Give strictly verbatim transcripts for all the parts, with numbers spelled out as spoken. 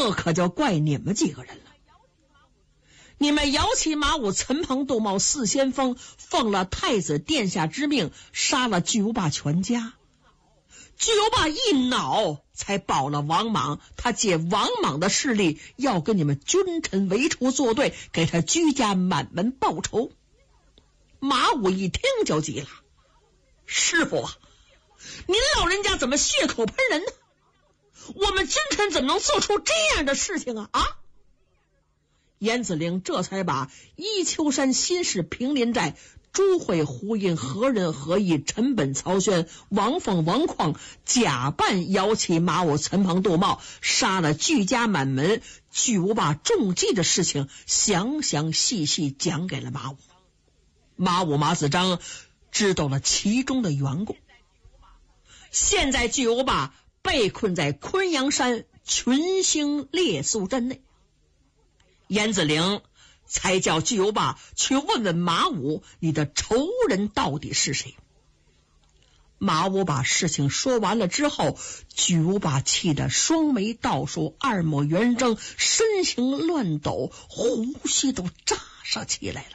这可就怪你们几个人了。你们摇旗马武、陈鹏、杜茂四先锋奉了太子殿下之命，杀了巨无霸全家。巨无霸一恼，才保了王莽。他借王莽的势力，要跟你们君臣为仇作对，给他居家满门报仇。马武一听就急了：师傅啊，您老人家怎么血口喷人呢？我们君臣怎么能做出这样的事情啊？啊！严子陵这才把伊丘山新市平林寨朱慧、胡印、何人、何毅、陈本、曹宣、王凤、王旷假扮摇旗马武、陈鹏、杜茂，杀了巨家满门、巨无霸中计的事情详详细细讲给了马武。马武、马子章知道了其中的缘故。现在巨无霸被困在昆阳山群星猎宿阵内，严子陵才叫巨无霸去问问马武，你的仇人到底是谁？马武把事情说完了之后，巨无霸气得双眉倒竖，二目圆睁，身形乱抖，呼吸都炸上起来了。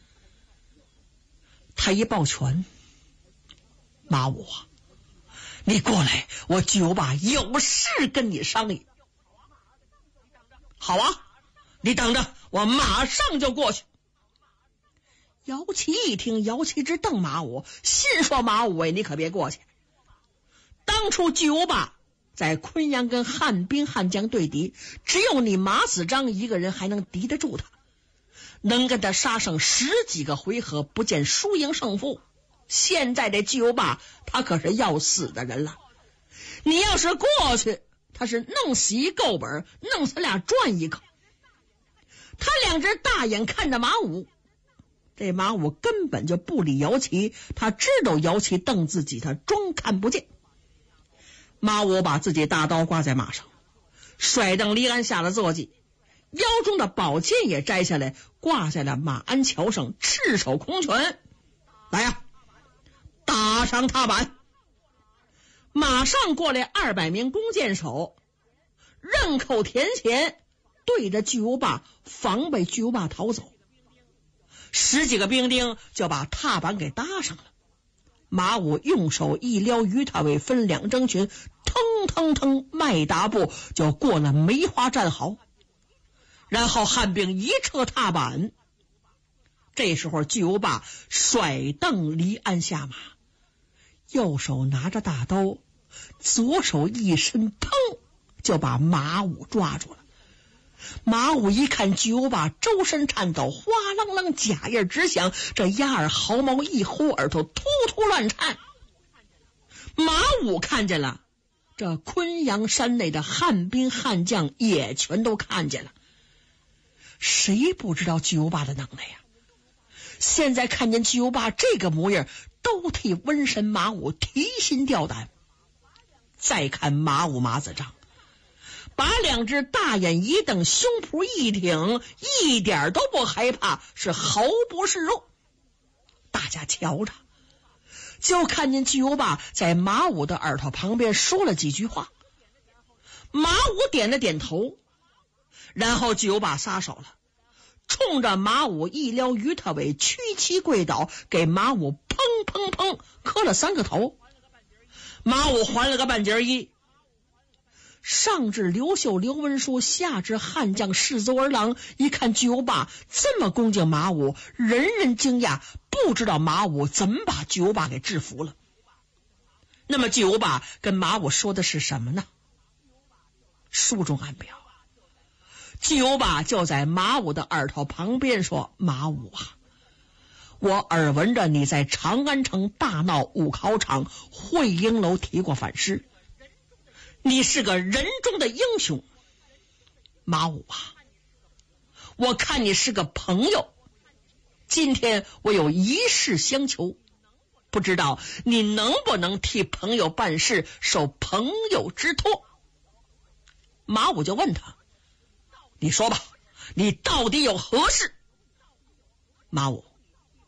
他一抱拳：马武啊，你过来，我巨无霸有事跟你商议。好啊，你等着，我马上就过去。姚旗一听，姚旗直瞪马武，心说马武喂，你可别过去。当初巨无霸在昆阳跟汉兵汉将对敌，只有你马子章一个人还能敌得住他，能跟他杀上十几个回合，不见输赢胜负。现在这巨无霸他可是要死的人了，你要是过去，他是弄死一够本，弄死俩赚一个。他两只大眼看着马武，这马武根本就不理姚旗，他知道姚旗瞪自己，他装看不见。马武把自己大刀挂在马上，甩蹬离鞍下了坐骑，腰中的宝剑也摘下来，挂在了马鞍桥上，赤手空拳：来呀，打上踏板！马上过来二百名弓箭手，刃口填前，对着巨无霸，防备巨无霸逃走。十几个兵丁就把踏板给搭上了。马武用手一撩鱼踏尾，分两征群，腾腾腾迈大步就过了梅花战壕。然后汉兵一撤踏板，这时候巨无霸甩蹬离鞍下马，右手拿着大刀，左手一伸，砰就把马武抓住了。马武一看巨无霸周身颤抖，哗啷啷甲印直响，这压耳毫毛一呼，耳朵突突乱颤。马武看见了，这昆阳山内的汉兵汉将也全都看见了。谁不知道巨无霸的能耐呀？现在看见巨无霸这个模样，都替瘟神马武提心吊胆。再看马武马子章，把两只大眼一瞪，胸脯一挺，一点都不害怕，是毫不示弱。大家瞧着，就看见巨无霸在马武的耳朵旁边说了几句话。马武点了点头，然后巨无霸撒手了，冲着马武一撩鱼踏尾，屈膝跪倒，给马武砰砰砰磕了三个头。马武还了个半截衣。上至刘秀、刘文书，下至汉将士邹儿郎，一看巨无霸这么恭敬马武，人人惊讶，不知道马武怎么把巨无霸给制服了。那么巨无霸跟马武说的是什么呢？书中暗表，巨无霸就在马武的耳朵旁边说：马武啊，我耳闻着你在长安城大闹五考场，会英楼提过反诗，你是个人中的英雄。马武啊，我看你是个朋友，今天我有一事相求，不知道你能不能替朋友办事，受朋友之托。马武就问他：你说吧，你到底有何事？马武，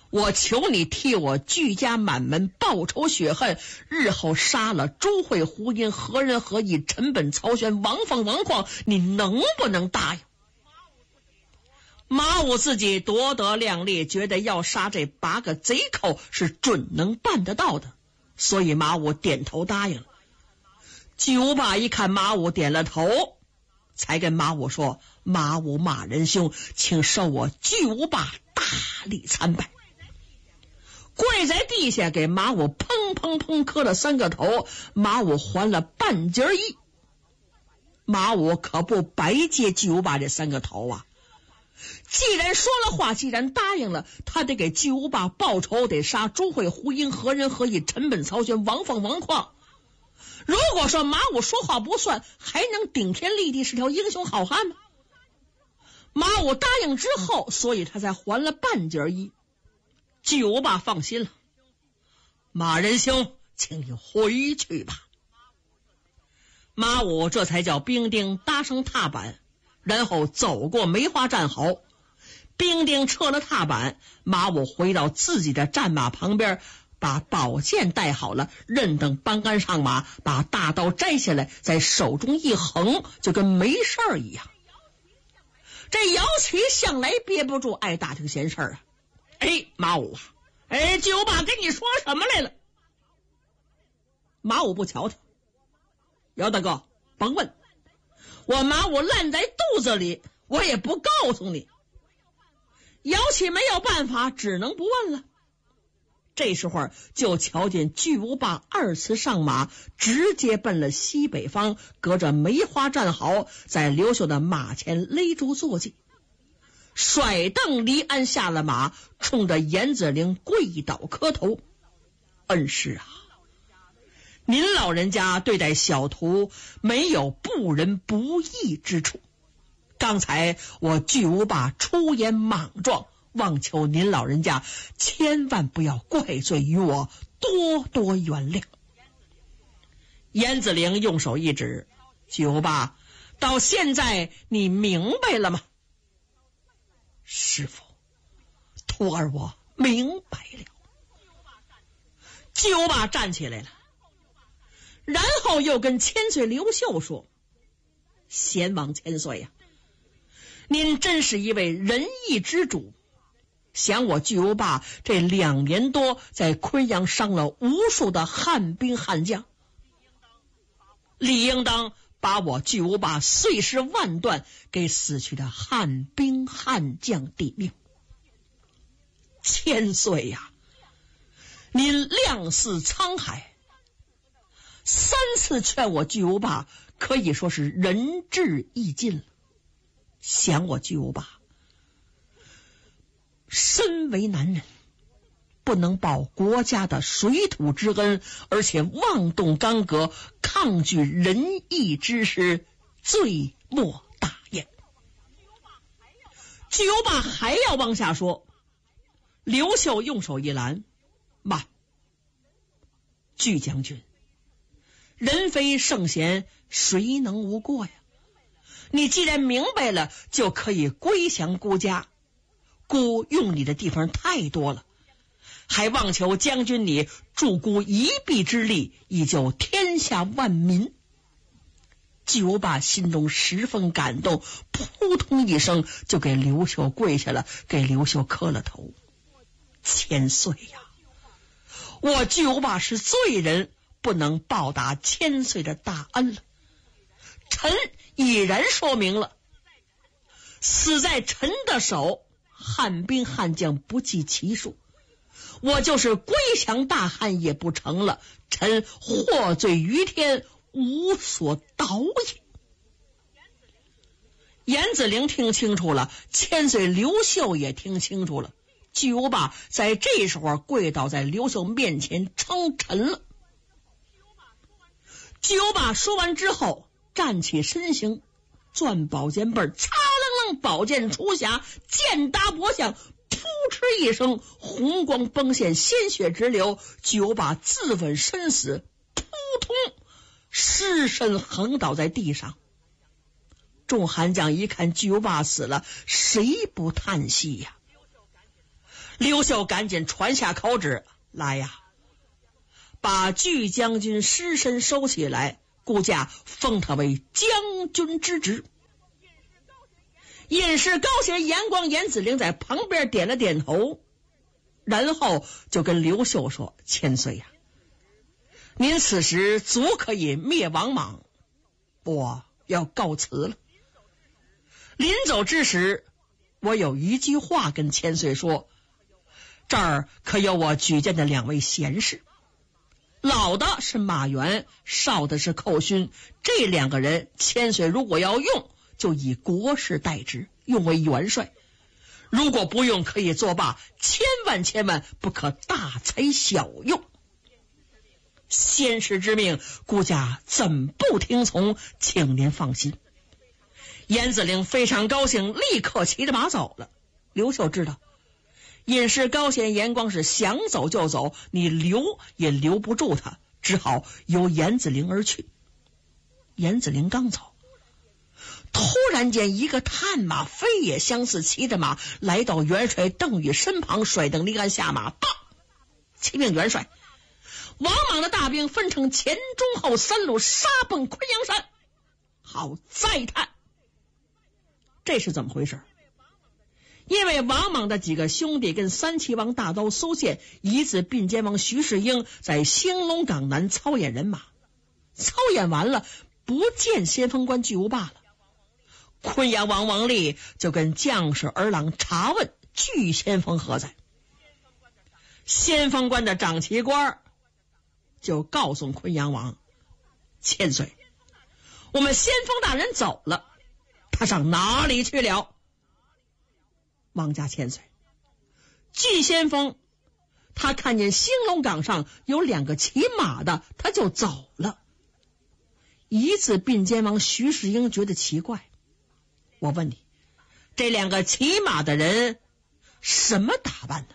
我求你替我巨家满门报仇雪恨，日后杀了朱慧、胡因、何仁、何义、陈本、曹玄、王凤、王旷，你能不能答应？马武自己夺得量力，觉得要杀这八个贼寇是准能办得到的，所以马武点头答应了。巨无霸一看马武点了头，才跟马武说：马武马仁兄，请受我巨无霸大礼参拜。跪在地下给马武砰砰砰磕了三个头，马武还了半截衣。马武可不白接巨无霸这三个头啊！既然说了话，既然答应了，他得给巨无霸报仇，得杀朱慧、胡因、何仁、何义、陈本、曹玄、王凤、王旷。如果说马武说话不算，还能顶天立地，是条英雄好汉吗？马武答应之后，所以他才还了半截衣。巨无霸放心了，马仁兄，请你回去吧。马武这才叫兵丁搭上踏板，然后走过梅花战壕。兵丁撤了踏板，马武回到自己的战马旁边，把宝剑带好了，任等帮杆上马，把大刀摘下来，在手中一横，就跟没事儿一样。这姚启向来憋不住爱打听闲事儿啊。哎，马武啊，哎，巨无霸跟你说什么来了？马武不瞧他，姚大哥，甭问，我马武烂在肚子里，我也不告诉你。姚启没有办法，只能不问了。这时候就瞧见巨无霸二次上马，直接奔了西北方，隔着梅花战壕，在刘秀的马前勒住坐骑，甩蹬离鞍下了马，冲着严子陵跪倒磕头。恩师啊，您老人家对待小徒没有不仁不义之处，刚才我巨无霸出言莽撞，望求您老人家千万不要怪罪于我，多多原谅。严子陵用手一指：巨无霸，到现在你明白了吗？师父，徒儿我明白了。巨无霸站起来了，然后又跟千岁刘秀说：贤王千岁呀、啊，您真是一位仁义之主，想我巨无霸这两年多在昆阳伤了无数的汉兵汉将，理应当把我巨无霸碎尸万段，给死去的汉兵汉将抵命。千岁呀、啊，您量似沧海，三次劝我巨无霸可以说是仁至义尽了。想我巨无霸身为男人，不能报国家的水土之恩，而且妄动干戈，抗拒仁义之师，罪莫大焉。巨无霸还要往下说，刘秀用手一拦：慢，巨将军，人非圣贤，谁能无过呀？你既然明白了，就可以归降孤家。孤用你的地方太多了，还望求将军你助孤一臂之力，以救天下万民。巨无霸心中十分感动，扑通一声就给刘秀跪下了，给刘秀磕了头。千岁呀，我巨无霸是罪人，不能报答千岁的大恩了。臣已然说明了，死在臣的手，汉兵汉将不计其数，我就是归降大汉也不成了，臣获罪于天，无所导也。严子陵听清楚了，千岁刘秀也听清楚了，巨无霸在这时候跪倒在刘秀面前称臣了。巨无霸说完之后，站起身形，攥宝剑背，擦楞楞宝剑出匣，剑搭脖项，扑哧一声，红光崩现，鲜血直流。巨无霸自刎身死，扑通尸身横倒在地上。众汉将一看巨无霸死了，谁不叹息呀？ 刘秀赶紧传下口旨，来呀，把巨将军尸身收起来，顾家封他为将军之职。隐士高贤、严光、严子陵在旁边点了点头，然后就跟刘秀说：千岁呀、啊，您此时足可以灭王莽，我要告辞了。临走之时，我有一句话跟千岁说，这儿可有我举荐的两位贤士，老的是马援，少的是寇勋，这两个人千岁如果要用，就以国士代之，用为元帅，如果不用可以作罢，千万千万不可大材小用。先师之命，顾家怎不听从，请您放心。严子陵非常高兴，立刻骑着马走了。刘秀知道隐士高贤、严光是想走就走，你留也留不住他，只好由严子陵而去。严子陵刚走，突然间一个探马飞也相似，骑着马来到元帅邓禹身旁，甩蹬离鞍下马，报启禀元帅，王莽的大兵分成前中后三路杀奔昆阳山。好，再探，这是怎么回事？因为王莽的几个兄弟跟三齐王大刀苏宪、夷子并监王徐世英在兴隆港南操演人马，操演完了不见先锋官巨无霸了。昆阳王王立就跟将士儿郎查问巨先锋何在，先锋官的长旗官就告诉昆阳王，千岁，我们先锋大人走了，他上哪里去了？王家千岁，巨先锋他看见兴隆港上有两个骑马的，他就走了。夷子并监王徐世英觉得奇怪，我问你，这两个骑马的人什么打扮呢？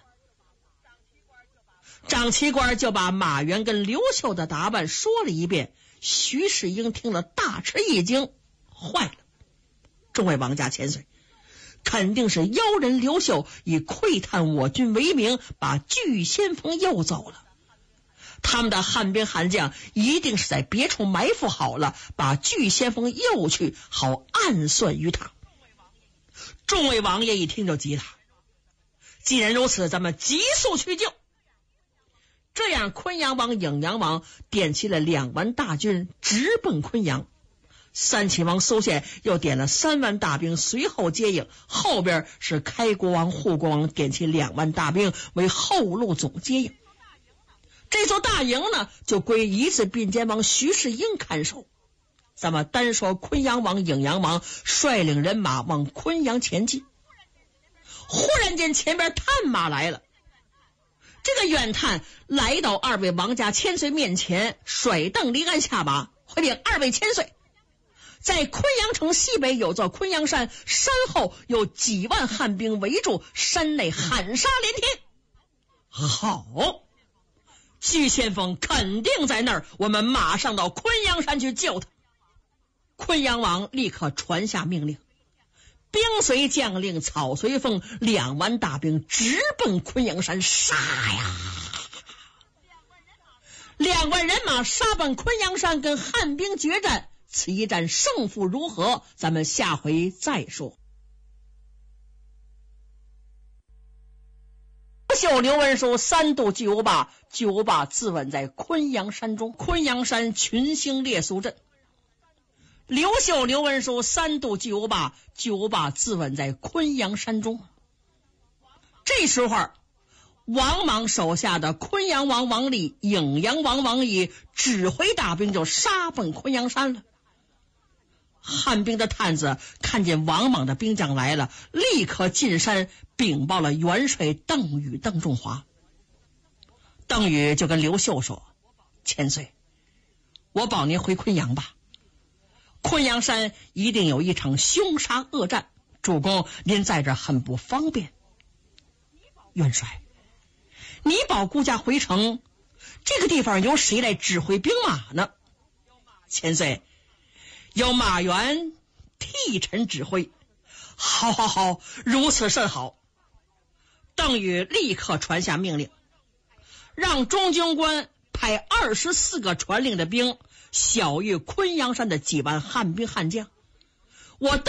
长旗官就把马援跟刘秀的打扮说了一遍。徐世英听了大吃一惊，坏了，众位王家千岁，肯定是妖人刘秀以窥探我军为名，把巨先锋诱走了。他们的汉兵悍将一定是在别处埋伏好了，把巨先锋诱去，好暗算于他。众位王爷一听就急了，既然如此，咱们急速去救。这样昆阳王、颍阳王点起了两万大军，直奔昆阳。三齐王苏宪又点了三万大兵随后接应，后边是开国王、护国王点起两万大兵为后路总接应。这座大营呢，就归夷子并监王徐世英看守。咱们单说昆阳王、颍阳王率领人马往昆阳前进，忽然间前边探马来了。这个远探来到二位王家千岁面前，甩蹬离鞍下马，回禀二位千岁，在昆阳城西北有座昆阳山，山后有几万汉兵围住，山内喊杀连天。好，巨先锋肯定在那儿，我们马上到昆阳山去救他。昆阳王立刻传下命令，兵随将令，草随风，两万大兵直奔昆阳山杀呀！两万人马杀奔昆阳山，跟汉兵决战。此一战胜负如何，咱们下回再说。刘秀、刘文书三度巨无霸，巨无霸自刎在昆阳山中，昆阳山群星列宿阵。刘秀、刘文书三度巨无霸，巨无霸自刎在昆阳山中。这时候王莽手下的昆阳王王立、颍阳王王毅指挥大兵就杀奔昆阳山了。汉兵的探子看见王莽的兵将来了，立刻进山禀报了元帅邓禹、邓仲华。邓禹就跟刘秀说，千岁，我保您回昆阳吧，昆阳山一定有一场凶杀恶战，主公您在这很不方便。元帅，你保顾家回城，这个地方由谁来指挥兵马呢？千岁，由马援替臣指挥。好好好，如此甚好。 邓禹立刻传下命令，让中军官派二十四个传令的兵，小于昆阳山的几万汉兵悍将。我